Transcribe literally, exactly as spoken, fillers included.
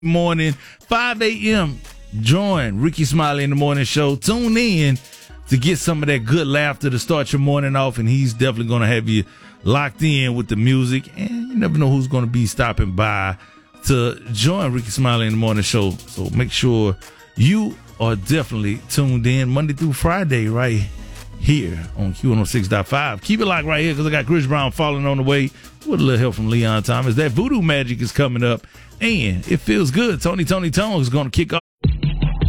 morning, five a.m. Join Ricky Smiley in the morning show. Tune in to get some of that good laughter to start your morning off, and he's definitely going to have you locked in with the music. And you never know who's going to be stopping by to join Ricky Smiley in the morning show. So make sure you are definitely tuned in Monday through Friday right here on Q one oh six point five. Keep it locked right here because I got Chris Brown falling on the way with a little help from Leon Thomas. That Voodoo Magic is coming up, and it feels good. Tony Tony Tone is going to kick off